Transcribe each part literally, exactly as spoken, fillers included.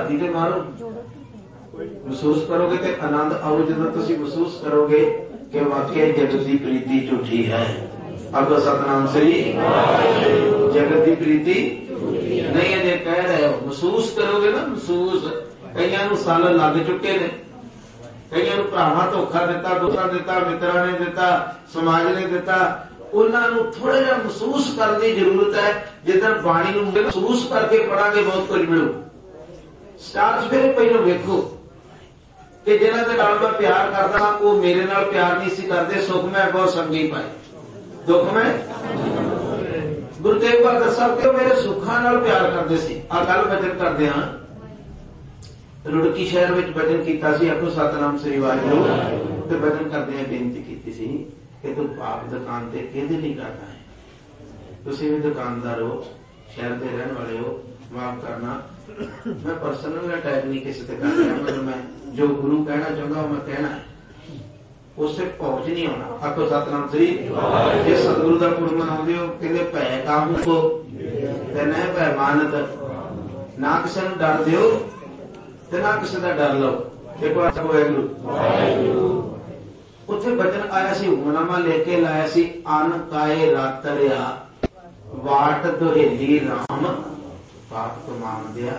ਧਰਤੀ ਤੇ ਮਾਰੋ। महसूस करोगे तो आनंद आओ। जो तुम महसूस करोगे कि वाकई जगत की प्रीति झूठी है। अब सतनाम श्री जगत की प्रीति नहीं है। कह रहे हो महसूस करोगे ना। महसूस कई साल लग चुके ने, कई भरावां धोखा दिता, दोस्तां दिता, मित्रां ने दिता, समाज ने दिता। उन्होंने थोड़ा जिहा महसूस करने की जरूरत है। जिदन बाणी नूं महसूस करके पढ़ांगे बहुत कुछ मिलू। स्टार्ट फिर पहले वेखो कि जिन्हां दे नाल मैं प्यार करदा हां वो मेरे नाल प्यार नहीं सी करदे। सुख मैं बहुत संगी पाए, दुख मैं। गुरु तेग बहादुर साहब के मेरे सुखां नाल प्यार करदे सी। आ गल वचन करदे हां रुड़की शहर विच वचन कीता सी। आखो सतनाम श्री वाहिगुरू। ते वचन करदे बेनती कीती सी कि तू पाप दुकान ते किहदे लई करदा है। तुसीं भी दुकानदार हो, शहर दे रहण वाले हो, माफ करना मैं पर्सनल अटैक नहीं किसी से कर रहा। मतलब मैं जो गुरु कहना चाहता हूं मैं कहना है, उससे पहुंच नहीं होना। आखो सतनाम श्री। जे सतगुरु का पुर मनाते हो कहते भय काहू को ते न भय मानत, ना किसी को डर दो ते ना किसी का डर लो। देखो आखो वाहिगुरू। उत्थे बचन आया सी, हुक्मनामा लेके लाया सी। अन काए रातरिया वाट दुहेली राम पाप तो मान दिया।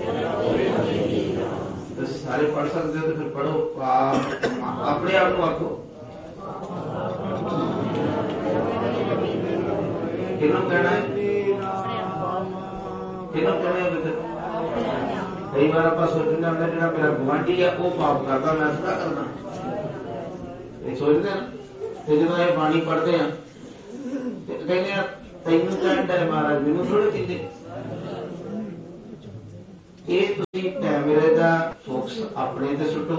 तो सारे पढ़ सकते हो तो फिर पढ़ो। पाप अपने आप को आखो किनों कहना है, किनों कहना है। कई बार आप सोचते हैं जो मेरा गुआढ़ी है वो पाप करता, मैं क्या करना। ये सोचते हैं ना। जो ये बाणी पढ़ते हैं कहने तेन कहता है महाराज मैनू थोड़े कहते। ये तुसीं कैमरे का फोकस अपने ते सुटो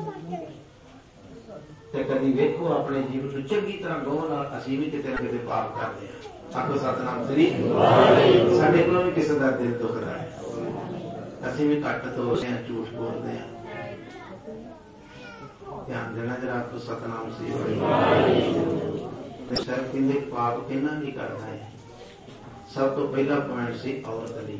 ते कदी वेखो अपने जीवन को चंगी तरह गौर नाल। असीं भी किते ना किते पाप करते हैं। आखो सतनाम श्री। साडे कोलों भी किसी का दिल दुखदा है, असीं भी घट दोषे हैं, झूठ बोलते हैं। ध्यान देना जरा। आखो सतनाम श्री। सर कहते पाप किन्ना नहीं करता है। सब तो पहला पॉइंट सी औरत लई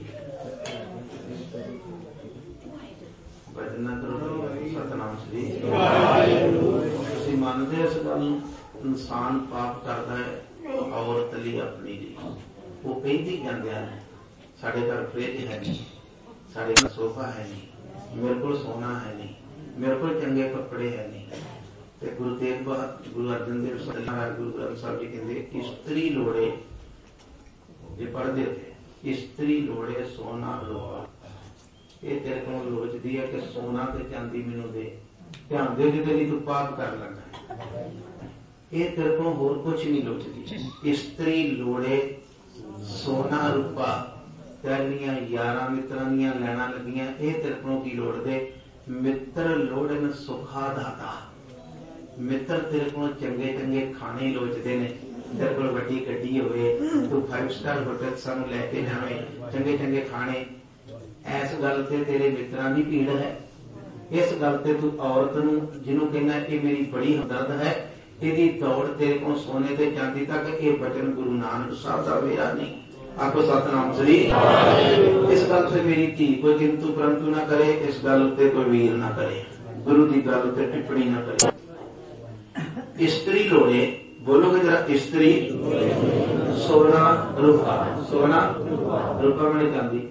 भजन करो। सतनाम श्री। तुसीं मानदे इस गल इंसान पाप करता है औरत लई अपनी लई। वो कहती जांदे हैं साडे घर फ्रिज है नहीं, साडे घर सोफा है नहीं, मेरे को सोना है नहीं, मेरे को चंगे कपड़े है नहीं। ते गुरु तेग बहादुर गुरु अर्जन देव साहब गुरु ग्रंथ साहब जी कहते स्त्री लोड़े, ये पढ़ते थे स्त्री लोड़े सोना लोहा। ये तेरे को लोचदी है कि सोना ते चांदी मैनू दे, ध्यान दे जिहदे लई तू पाप कर लगा। ये तेरे को होर कुछ नहीं लोचदी। स्त्री लोड़े सोना रूपा, तेरियां यारां मित्रां दियां लैना लगियां। ये तेरे को की लोड़ दे। मित्र लोड़न सुखा दाता। मित्र तेरे को चंगे चंगे खाने लोचते ने। तेरे को वड्डी गड्डी होवे, तू फाइव स्टार होटल सानू लैके जावे, चंगे चंगे खाने। इस गल से तेरे मित्रां दी भीड़ है। इस गल से तू औरत नूं जिन्हों कहना कि मेरी बड़ी हमदर्द है, यदि दौड़ तेरे को सोने ते चांदी तक। ये वचन गुरु नानक साहब का मेरा नहीं। आखो सतनाम श्री। इस गल से मेरी धी कोई किंतु परंतु ना करे, इस गल उत्ते कोई वीर ना करे, गुरु की गल उत्ते टिप्पणी ना करे। स्त्री लोड़े, बोलोगे जरा। स्त्री सोना रूपा, सोना रूपा मैंने चांदी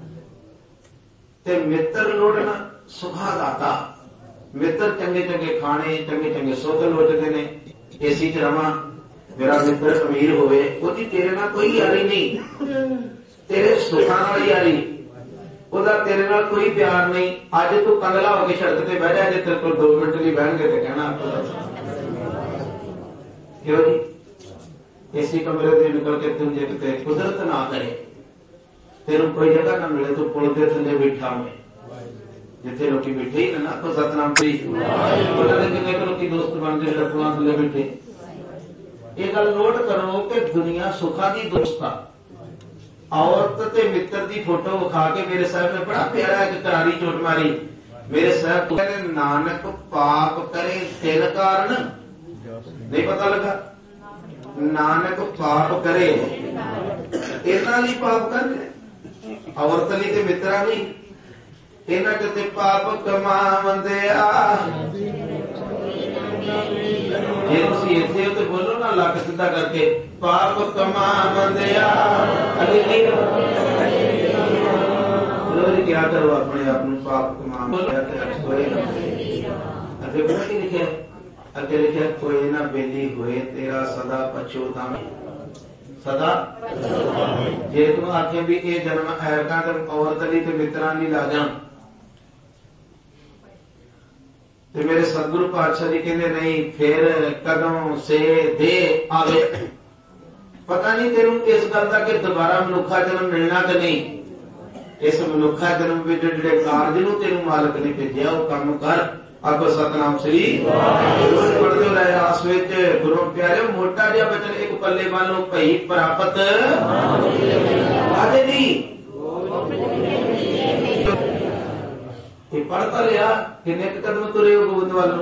ते मित्र लोड़ना सुखा दाता। मित्र चंगे चंगे खाने, चंगे चंगे सुख लोचते ने। एसी च रवां, मेरा मित्र अमीर होवे, ओदी तेरे नाल कोई यारी नहीं, तेरे सुखां नाल यारी, ओदा तेरे नाल कोई प्यार नहीं। अज तू कंगला होके सड़क ते बह जा, जे तेरे कोल दो मिनट भी बहणगे ते कहना क्यों जी। एसी कमरे से निकल के तुम जे किते कुदरत ना करे, तेरे कोई जगह ना मिले, तो पुल के थले बैठा में जिथे लोग बैठे ही ना। तो सतनाम श्री। कितने दोस्त बनते जो पुलों थले बैठे। ये गल नोट करो कि दुनिया सुखा की दोस्त आ। औरत ते मित्र की फोटो विखा के मेरे साहब ने बड़ा प्यारा एक करारी चोट मारी। मेरे साहब कहते नानक पाप करे तिन कारण नहीं पता लगा। नानक पाप करे इन्हां लई पाप कर, औरत लई ते मित्रां लई। इन्हां किते पाप कमावंदिया। जे तुसीं इत्थे उत्ते बोलो ना लक सीधा करके पाप कमावंदिया। अगे रोज क्या करो अपने आप नूं पाप कमावंदिया। अगे पता की लिखिआ अगे लिखिआ कोई ना बेली होए तेरा सदा पछोतावे सदा। जे तू आखे भी ये जन्म ऐरका औरत ली ते मित्रां ली ला जा ते मेरे सतगुरु पातशाह जी कहते नहीं फिर कदों से दे आवे। पता नहीं तेनू इस गल का कि दोबारा मनुखा जन्म मिलना कि नहीं। इस मनुखा जन्म में जिहड़े कारज नूं तेनू मालक ने भेजिआ वो काम कर। आखो सतनाम श्री पढ़ते रहे आस विच गुरु प्यारे मोटा जिहा बचन एक पल्ले वालों भई प्राप्त आदे नहीं पढ़ता रहा। किन्ने कदम तुरे हो गोबिंद वालों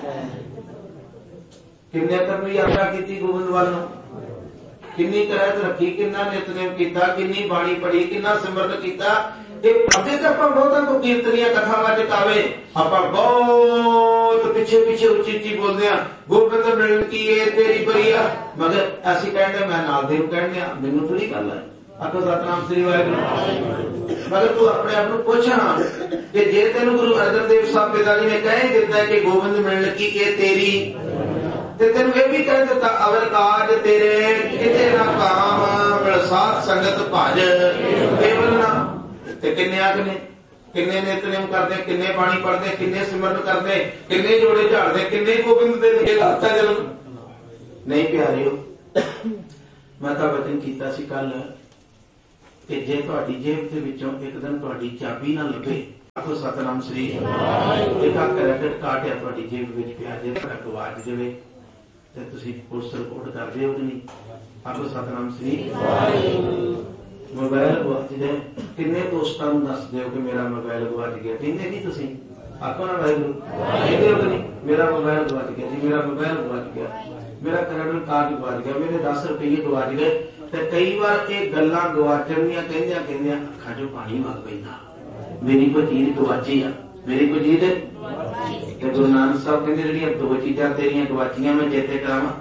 किन्ने कदम यात्रा की गोबिंद वालों किन्नी करैत रखी किन्ना नितनेम किया किन्नी बाणी पढ़ी किन्ना सिमरन किया। अगे तो आप बहुत को कीर्तनिया कथावां चकावे आप बहुत पिछे पिछे उची उची बोलते हैं गोबिंद मिलन की ये तेरी बरिया मगर ऐसी कहते मैं नाल दे कहने मैनू थोड़ी गल है। आखो सतनाम श्री वाहिगुरू। मगर तू अपने आप को पूछना कि जे तेन गुरु अर्जन देव साहब पिताजी ने कह दिता है कि गोबिंद मिलन की ये तेरी तेन ये भी कह दिता अवर काज तेरे किते ना काम साथ संगत भज केवल ना। किन्ने आखने किन्ने नितनेम करते किन्ने पानी पढ़ते किन्ने सिमरन करते किन्ने जोड़े झाड़ते किन्ने गोबिंद दे लिखे लाता जन्म नहीं प्यारे हो। मैं तो वचन किया सी कल कि जे तुहाडी जेब दे विचों एक दिन तुहाडी चाबी ना लभे आखो सतनाम श्री एक क्रेडिट कार्ड है तुहाडी जेब विच पिया जे तुहाडा गवाच जावे ते तुसीं पुलिस रिपोर्ट कर दिओ कि नहीं। आखो सतनाम श्री मोबाइल गवाच जाए किन्ने दोस्तां नूं दस दिओ कि मेरा मोबाइल गवाच गया कहंदे नहीं तुसीं आखो ना वाहिगुरू कहंदे हो कि नहीं मेरा मोबाइल गवाच गया जी मेरा मोबाइल गवाच गया मेरा क्रेडिट कार्ड गवाच गया मेरे दस रुपये गवाच गए। ते कई बार ये गल्लां गवाचण दीआं कहंदिआं कहंदिआं अखां चों पानी वग पैंदा मेरी कोई चीज गवाची आ मेरी कोई चीज ते गुरु नानक साहब कहंदे जिहड़ियां दो चीजां तेरियां गवाचियां मैं चेते करावां।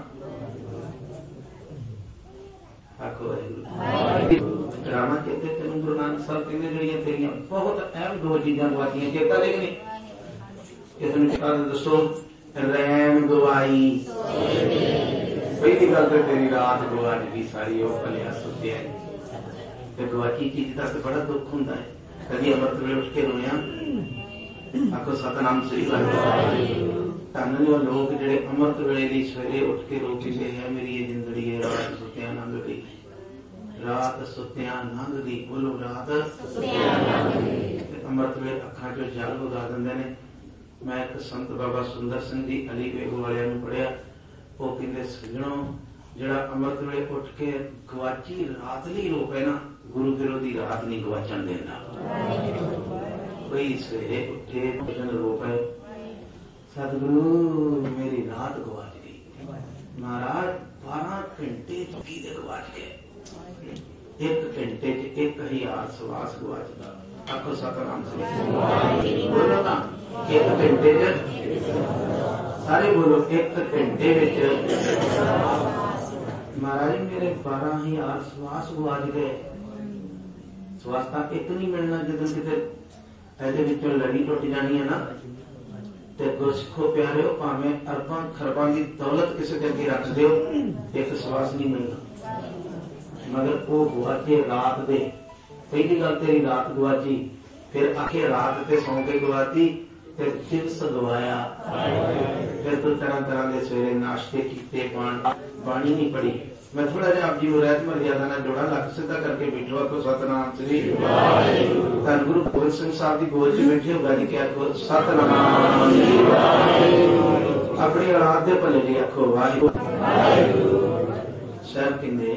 आखो वाहिगुरू करावां चेते तेनूं गुरु नानक साहब कहंदे जिहड़ियां तेरियां बहुत अहम दो चीजां गवाचियां चेता दे कि नहीं। इस नूं चेता दसो रैन गवाई पहली गल तो तेरी रात गवाच गई सारी वो भलिया सुत्या ते गवाची चीज का तो बड़ा दुख होंदा है। कभी अमृत वेले उठ के रोया आखो सतनाम श्री वाहिगुरू। धन ने लोग जिहड़े अमृत वेले दी सवेरे उठ के रो के है मेरी ये जिंदड़ी है रात सुत्या लंघ गई रात सुत्या लंघ गई बोलो रात अमृत वेले अखां चों जल उगा दिंदे ने। मैं एक संत बाबा सुंदर सिंह जी अली बेग वालियां नूं पढ़िया वो कहते सजणों जिहड़ा अमृत वेले उठ के गवाची रात नहीं रो पे ना गुरु विरोधी रात नहीं गवाचन देना। कोई सवेरे उठे भजन रो पे सतगुरु मेरी रात गवाच गई महाराज बारह घंटे की गवाच गए एक घंटे च एक हजार सवास गवाचदा। आखो सतनाम श्री बोलो ना एक घंटे च सारे बोलो एक घंटे महाराज मेरे बारह हजार सवास गवाच गए। सवास का एक नहीं मिलना जो कितने लड़ी टुट जानी है ना तो गुरसिखो प्यारे हो भावे अरबा खरबा की दौलत किसी के अगे रख दो एक सवास नहीं मिलना मगर वो गवाचे रात दे। पहली गल तेरी रात गवाची फिर आखे रात से सौ के गवाची फिर चिप्स गवाया फिर तो तरह तरह के सवेरे नाश्ते किए बाणी नहीं पड़ी। मैं थोड़ा जहा आप जी रहत मर्यादा ना जोड़ा लक सीधा करके बैठो आपको सतनाम श्री धन गुरु गोबिंद सिंह साहब की गोद च बैठे होगा जी क्या आखो सतनाम अपनी औलाद दे भले जी आखो वाहिगुरू। साहब कहंदे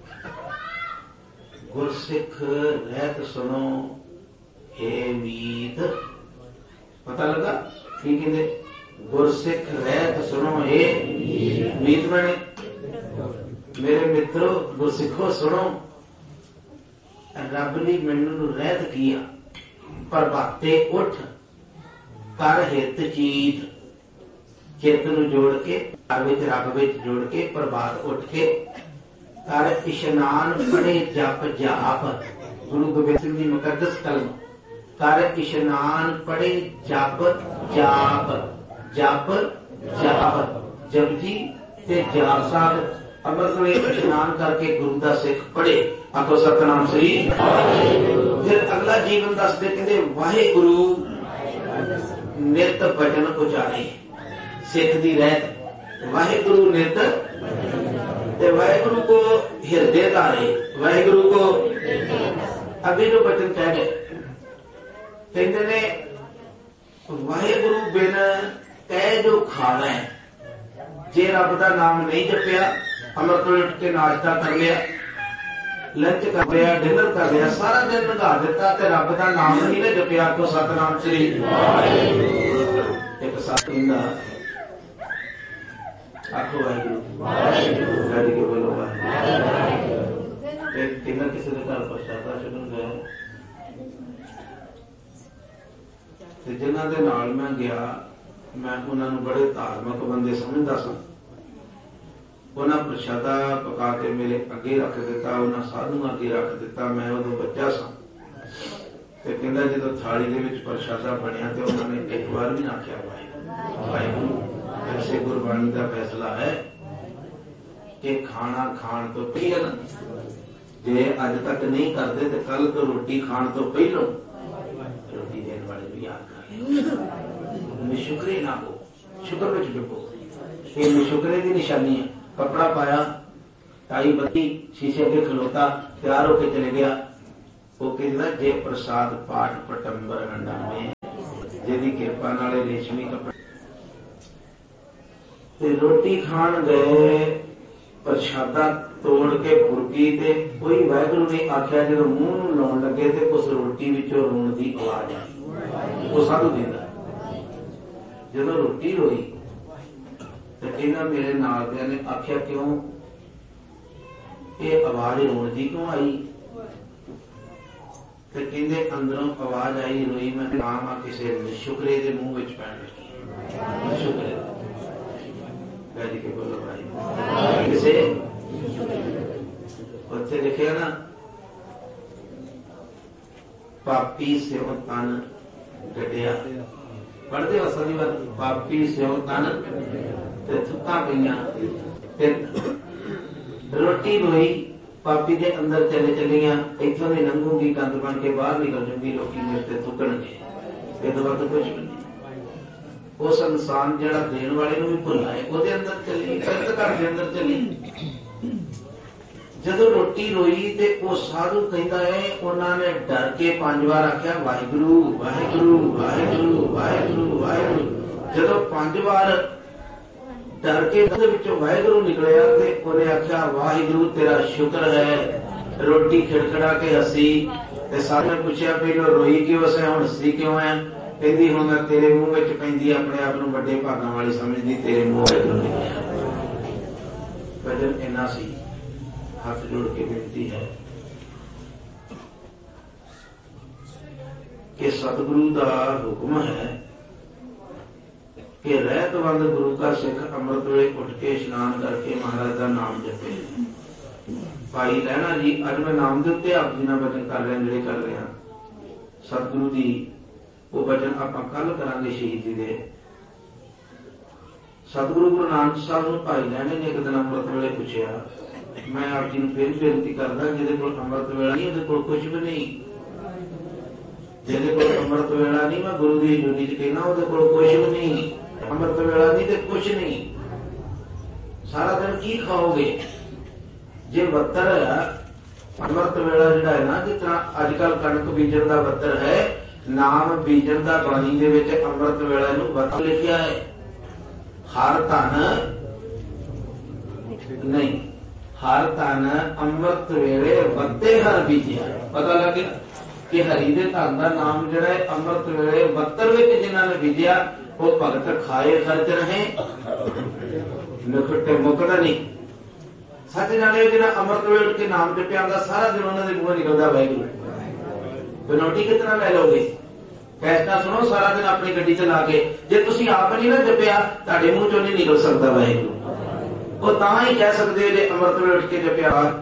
गुरसिख रहत सुनो हे मीत पता लगा की कहंदे गुरसिख रहत सुनो हे मीत बने मेरे मित्रों गुरसिखो सुनो रब ने मैनू रहत किया ਪ੍ਰਭਾਤੇ ਉੱਠ ਕਰ ਹਿਤ ਚੀਤ। ਚਿੱਤ ਨੂੰ ਜੋੜ ਕੇ ਘਰ ਵਿੱਚ ਰੱਬ ਵਿੱਚ ਜੋੜ ਕੇ ਪ੍ਰਭਾਤ ਉੱਠ ਕੇ ਕਰ ਇਸ਼ਨਾਨ ਪੜੇ ਜਪ ਜਾਪ। ਗੁਰੂ ਗੋਬਿੰਦ ਸਿੰਘ ਦੀ ਮੁਕੱਦਸ ਕਲਮ ਕਰ ਇਸ਼ਨਾਨ ਪੜੇ ਜਪ ਜਾਪ। ਜਪ ਜਾਪ ਜਪਜੀ ਤੇ ਜਾਪ ਸਾਹਿਬ ਅੰਮ੍ਰਿਤ ਵੇਲੇ ਇਸ਼ਨਾਨ ਕਰਕੇ ਗੁਰੂ ਦਾ ਸਿੱਖ ਪੜੇ। ਆਖੋ ਸਤਿਨਾਮ ਸ੍ਰੀ। ਫਿਰ ਅਗਲਾ ਜੀਵਨ ਦੱਸਦੇ ਕਹਿੰਦੇ ਵਾਹਿਗੁਰੂ ਨਿਤ ਭਜਨ ਉਚਾਰੇ। ਸਿੱਖ ਦੀ ਰਹਿਤ ਵਾਹਿਗੁਰੂ ਨਿਤ ਤੇ ਵਾਹਿਗੁਰੂ ਕੋ ਹਿਰਦੇ ਧਾਰੇ। ਵਾਹਿਗੁਰੂ ਕੋ ਅੱਗੇ ਜੋ ਬਚਨ ਕਹਿ ਗਏ ਕਹਿੰਦੇ ਨੇ ਵਾਹਿਗੁਰੂ ਬਿਨ ਕਹਿ ਜੋ ਖਾਣਾ ਹੈ। ਜੇ ਰੱਬ ਦਾ ਨਾਮ ਨਹੀਂ ਜਪਿਆ, ਅੰਮ੍ਰਿਤ ਵੇਲੇ ਉੱਠ ਕੇ ਨਾਸ਼ਤਾ ਕਰ ਲਿਆ, ਲੰਚ ਕਰ ਲਿਆ, ਡਿਨਰ ਕਰ ਲਿਆ, ਸਾਰਾ ਦਿਨ ਲੰਘਾ ਦਿੱਤਾ ਤੇ ਰੱਬ ਦਾ ਨਾਮ ਨਹੀਂ ਨਾ ਜਪਿਆ, ਕੋ ਸਤਿਨਾਮ ਸ੍ਰੀ। ਇੱਕ ਸਾਥੀ ਦਾ ਆਖੋ ਵਾਹਿਗੁਰੂ ਵਾਹਿਗੁਰੂ ਕੇ ਬੋਲੋ ਵਾਹਿਗੁਰੂ। ਇੱਕ ਦਿਨ ਕਿਸੇ ਦੇ ਘਰ ਪ੍ਰਸ਼ਾਦਾ ਛਕਣ ਗਿਆ ਤੇ ਜਿਨ੍ਹਾਂ ਦੇ ਨਾਲ ਮੈਂ ਗਿਆ, ਮੈਂ ਉਹਨਾਂ ਨੂੰ ਬੜੇ ਧਾਰਮਿਕ ਬੰਦੇ ਸਮਝਦਾ ਸਾਂ। ਉਹਨਾਂ ਪ੍ਰਸ਼ਾਦਾ ਪਕਾ ਕੇ ਮੇਰੇ ਅੱਗੇ ਰੱਖ ਦਿੱਤਾ, ਉਹਨਾਂ ਸਾਧੂਆਂ ਅੱਗੇ ਰੱਖ ਦਿੱਤਾ। ਮੈਂ ਉਦੋਂ ਬੱਚਾ ਸਾਂ ਤੇ ਕਹਿੰਦਾ ਜਦੋਂ ਥਾਲੀ ਦੇ ਵਿੱਚ ਪ੍ਰਸ਼ਾਦਾ ਬਣਿਆ ਤੇ ਉਹਨਾਂ ਨੇ ਇੱਕ ਵਾਰ ਵੀ ਆਖਿਆ ਵਾਹਿਗੁਰੂ ਵਾਹਿਗੁਰੂ। ਐਸੇ ਗੁਰਬਾਣੀ ਦਾ ਫੈਸਲਾ ਹੈ ਕਿ ਖਾਣਾ ਖਾਣ ਤੋਂ ਪਹਿਲਾਂ, ਜੇ ਅੱਜ ਤੱਕ ਨਹੀਂ ਕਰਦੇ ਤੇ ਕੱਲ ਤੋਂ ਰੋਟੀ ਖਾਣ ਤੋਂ ਪਹਿਲਾਂ ਰੋਟੀ ਦੇਣ ਵਾਲੇ ਨੂੰ ਯਾਦ ਕਰ ਲਿਓ। ਨਿਸ਼ੁਕਰੇ ਨਾ ਹੋ, ਸ਼ੁਕਰ ਵਿੱਚ ਡੁੱਬੋ। ਇਹ ਨਿਸ਼ੁਕਰੇ ਦੀ ਨਿਸ਼ਾਨੀ ਹੈ। ਕੱਪੜਾ ਪਾਇਆ, ਟਾਈ ਬੱਤੀ, ਸ਼ੀਸ਼ੇ ਅੱਗੇ ਖਲੋਤਾ, ਤਿਆਰ ਹੋ ਕੇ ਚਲੇ ਗਿਆ। ਉਹ ਕਹਿੰਦਾ ਜੇ ਪ੍ਰਸਾਦ ਪਾਠ ਪਟੰਬਰ ਹੰਡਾਵੇਂ, ਜਿਹਦੀ ਕਿਰਪਾ ਨਾਲ ਰੇਸ਼ਮੀ ਕੱਪੜਾ। ਤੇ ਰੋਟੀ ਖਾਣ ਗਏ, ਪ੍ਰਸ਼ਾਦਾ ਤੋੜ ਕੇ ਬੁਰਕੀ ਤੇ ਕੋਈ ਵਾਹਿਗੁਰੂ ਨੇ ਆਖਿਆ। ਜਦੋਂ ਮੂੰਹ ਨੂੰ ਲਾਉਣ ਲੱਗੇ ਤੇ ਉਸ ਰੋਟੀ ਵਿੱਚੋਂ ਰੋਣ ਦੀ ਆਵਾਜ਼ ਆਈ। ਉਹ ਸਾਧੂ ਦਿੰਦਾ ਜਦੋਂ ਰੋਟੀ ਹੋਈ ਤੇ ਇਹਨਾਂ ਮੇਰੇ ਨਾਲ ਦਿਆਂ ਨੇ ਆਖਿਆ ਕਿਉਂ ਇਹ ਆਵਾਜ਼ ਰੋਣ ਦੀ ਕਿਉਂ ਆਈ? ਤੇ ਕਹਿੰਦੇ ਅੰਦਰੋਂ ਆਵਾਜ਼ ਆਈ ਰੋਈ ਮੈਂ ਨਾਮ ਆ ਕਿਸੇ ਨਿਸ਼ੁਕਰੇ ਦੇ ਮੂੰਹ ਵਿੱਚ ਪੈਣ ਲੱਗੀ। ਨਿਸ਼ੁਕਰੇ ਗੱਜ ਕੇ ਬੋਲੋ ਭਾਈ। ਕਿਸੇ ਉੱਥੇ ਲਿਖਿਆ ਨਾ ਪਾਪੀ ਸਿਉ ਤਨ ਗੱਡਿਆ। ਪੜ੍ਹਦੇ ਹੋ ਅਸਲੀ ਵਾਰ ਪਾਪੀ ਸਿਉ ਤਨ ਤੇ ਥੁੱਕਾਂ ਪਈਆਂ ਤੇ ਰੋਟੀ ਹੋਈ ਪਾਪੀ ਦੇ ਅੰਦਰ ਚਲੇ ਚਲੀਆਂ। ਇੱਥੋਂ ਦੀ ਲੰਘੂਗੀ ਕੰਧ ਬਣ ਕੇ ਬਾਹਰ ਨਿਕਲ ਜੂਗੀ, ਲੋਕੀ ਮੇਰੇ ਤੇ ਥੁੱਕਣਗੇ। ਇਹ ਤੋਂ ਵੱਧ ਕੁਛ ਨਹੀਂ। ਉਸ ਇਨਸਾਨ ਜਿਹੜਾ ਦੇਣ ਵਾਲੇ ਨੂੰ ਵੀ ਭੁੱਲਾਏ ਉਹਦੇ ਅੰਦਰ ਚੱਲੀ, ਕਿਰਤ ਘਰ ਦੇ ਅੰਦਰ ਚੱਲੀ। ਜਦੋਂ ਰੋਟੀ ਰੋਈ ਤੇ ਉਹ ਸਾਧੂ ਕਹਿੰਦਾ ਹੈ ਉਹਨਾਂ ਨੇ ਡਰ ਕੇ ਪੰਜ ਵਾਰ ਆਖਿਆ ਵਾਹਿਗੁਰੂ ਵਾਹਿਗੁਰੂ ਵਾਹਿਗੁਰੂ ਵਾਹਿਗੁਰੂ ਵਾਹਿਗੁਰੂ। ਜਦੋਂ ਪੰਜ ਵਾਰ ਡਰ ਕੇ ਉਹਦੇ ਵਿੱਚੋਂ ਵਾਹਿਗੁਰੂ ਨਿਕਲਿਆ ਤੇ ਉਹਨੇ ਆਖਿਆ ਵਾਹਿਗੁਰੂ ਤੇਰਾ ਸ਼ੁਕਰ ਹੈ। ਰੋਟੀ ਖਿੜਖੜਾ ਕੇ ਹੱਸੀ ਤੇ ਸਾਹਮਣੇ ਪੁੱਛਿਆ ਪਹਿਲਾਂ ਰੋਈ ਕਿਉਂ ਸੀ, ਹੁਣ ਹੱਸੀ ਕਿਉਂ ਹੈ? ਕਹਿੰਦੀ ਹੁਣ ਮੈਂ ਤੇਰੇ ਮੂੰਹ ਵਿੱਚ ਪੈਂਦੀ, ਆਪਣੇ ਆਪ ਨੂੰ ਵੱਡੇ ਭਾਗਾਂ ਵਾਲੀ ਸਮਝਦੀ, ਤੇਰੇ ਮੂੰਹ ਵਿੱਚ ਨਿਕਲਿਆ। ਭਜਨ ਇੰਨਾ ਸੀ। ਹੱਥ ਜੋੜ ਕੇ ਬੇਨਤੀ ਹੈ ਕਿ ਸਤਿਗੁਰੂ ਦਾ ਹੁਕਮ ਹੈ ਕਿ ਰਹਿਤਵੰਦ ਗੁਰੂ का सिख ਅੰਮ੍ਰਿਤ ਵੇਲੇ ਉੱਠ ਕੇ ਇਸ਼ਨਾਨ ਕਰਕੇ ਮਹਾਰਾਜ ਦਾ ਨਾਮ ਜਪੇ। ਭਾਈ ਲਹਿਣਾ ਜੀ ਅੱਜ ਮੈਂ ਨਾਮ ਦੇ ਉੱਤੇ ਆਪ ਜੀ ਨਾਲ ਬਚਨ ਕਰ ਰਿਹਾ, ਜਿਹੜੇ ਕਰ ਰਹੇ ਹਾਂ ਸਤਿਗੁਰੂ ਦੀ ਉਹ ਬਚਨ ਆਪਾਂ ਕੱਲ ਕਰਾਂਗੇ ਸ਼ਹੀਦੀ ਦੇ। ਸਤਿਗੁਰੂ ਗੁਰੂ ਨਾਨਕ ਸਾਹਿਬ ਨੂੰ ਭਾਈ ਲਹਿਣੇ ਨੇ ਇੱਕ ਦਿਨ ਅੰਮ੍ਰਿਤ ਵੇਲੇ ਪੁੱਛਿਆ, ਮੈਂ ਆਪ ਜੀ ਨੂੰ ਫਿਰ ਬੇਨਤੀ ਕਰਦਾ ਜਿਹਦੇ ਕੋਲ ਅੰਮ੍ਰਿਤ ਵੇਲਾ ਨਹੀਂ ਉਹਦੇ ਕੋਲ ਕੁਝ ਵੀ ਨਹੀਂ। ਜਿਹਦੇ ਕੋਲ ਅੰਮ੍ਰਿਤ ਵੇਲਾ ਨਹੀਂ, ਮੈਂ ਗੁਰੂ ਦੀ ਹਜ਼ੂਰੀ ਚ ਕਹਿਣਾ ਉਹਦੇ ਕੋਲ ਕੁਝ ਵੀ ਨਹੀਂ। ਅੰਮ੍ਰਿਤ ਵੇਲਾ ਨਹੀਂ ਤੇ ਕੁਝ ਨਹੀਂ। ਸਾਰਾ ਦਿਨ ਕੀ ਖਾਓਗੇ? ਜੇ ਬੱਤਰ ਅੰਮ੍ਰਿਤ ਵੇਲਾ ਜਿਹੜਾ ਹੈ ਨਾ, ਜਿਸ ਤਰ੍ਹਾਂ ਅੱਜ ਕੱਲ ਕਣਕ ਬੀਜਣ ਦਾ ਬੱਤਰ ਹੈ, ਨਾਮ ਬੀਜਣ ਦਾ ਬਾਣੀ ਦੇ ਵਿੱਚ ਅੰਮ੍ਰਿਤ ਵੇਲਾ ਨੂੰ ਬੱਤਰ ਲਿਖਿਆ ਹੈ। ਹਰ ਧਨ ਨਹੀਂ, ਹਰ ਧਨ ਅੰਮ੍ਰਿਤ ਵੇਲੇ ਵੱਤੇ ਹਰ ਬੀਜਿਆ। ਪਤਾ ਲੱਗਿਆ ਕਿ ਹਰੀ ਦੇ ਧਨ ਦਾ ਨਾਮ ਜਿਹੜਾ ਹੈ ਅੰਮ੍ਰਿਤ ਵੇਲੇ ਬੱਤਰ ਵਿੱਚ ਜਿਨ੍ਹਾਂ ਨੇ ਬੀਜਿਆ ਉਹ ਭਗਤ ਖਾਏ ਖਰਚ ਰਹੇ, ਨਿਖੁੱਟੇ ਮੁਕਦਾ ਨਹੀਂ। ਸੱਚ ਜਾਣਿਓ ਜਿਹਨਾਂ ਅੰਮ੍ਰਿਤ ਵੇਲੇ ਉੱਠ ਕੇ ਨਾਮ ਜਪਿਆ ਹੁੰਦਾ ਸਾਰਾ ਦਿਨ ਉਹਨਾਂ ਦੇ ਮੂੰਹੋਂ ਨਿਕਲਦਾ ਵਾਹਿਗੁਰੂ। ਬਨੋਟੀ ਕਿਤਨਾ ਲੈ ਲਓਗੇ? ਕੈਸਟਾਂ ਸੁਣੋ ਸਾਰਾ ਦਿਨ ਆਪਣੀ ਗੱਡੀ ਚਲਾ ਕੇ, ਜੇ ਤੁਸੀਂ ਆਪ ਨਹੀਂ ਨਾ ਜਪਿਆ ਤੁਹਾਡੇ ਮੂੰਹ ਚੋਂ ਨਹੀਂ ਨਿਕਲ ਸਕਦਾ ਵਾਹਿਗੁਰੂ। ਉਹ ਤਾਂ ਹੀ ਕਹਿ ਸਕਦੇ ਜੇ ਅੰਮ੍ਰਿਤ ਵੇਲੇ ਉੱਠ ਕੇ ਜਪਿਆ